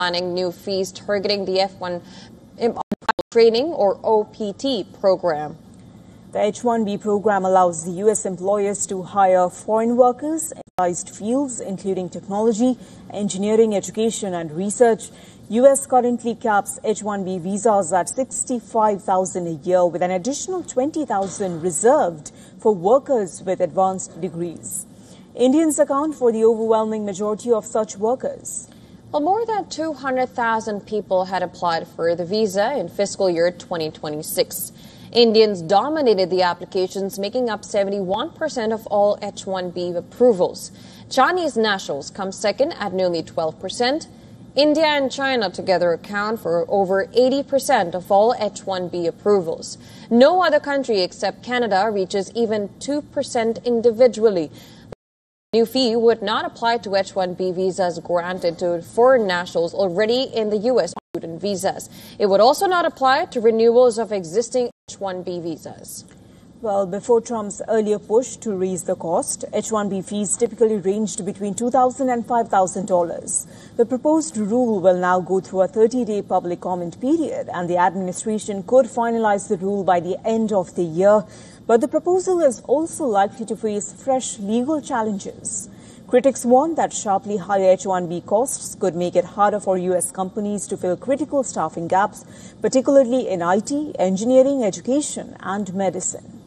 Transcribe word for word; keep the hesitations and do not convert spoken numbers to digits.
planning new fees targeting the F one training or O P T program. The H one B program allows the U S employers to hire foreign workers in specialized fields including technology, engineering, education and research. U S currently caps H one B visas at sixty-five thousand a year with an additional twenty thousand reserved for workers with advanced degrees. Indians account for the overwhelming majority of such workers. Well, more than two hundred thousand people had applied for the visa in fiscal year twenty twenty-six. Indians dominated the applications, making up seventy-one percent of all H one B approvals. Chinese nationals come second at nearly twelve percent. India and China together account for over eighty percent of all H one B approvals. No other country except Canada reaches even two percent individually. The new fee would not apply to H one B visas granted to foreign nationals already in the U S on student visas. It would also not apply to renewals of existing H one B visas. Well, before Trump's earlier push to raise the cost, H one B fees typically ranged between two thousand dollars and five thousand dollars. The proposed rule will now go through a thirty-day public comment period, and the administration could finalize the rule by the end of the year. But the proposal is also likely to face fresh legal challenges. Critics warn that sharply higher H one B costs could make it harder for U S companies to fill critical staffing gaps, particularly in I T, engineering, education and medicine.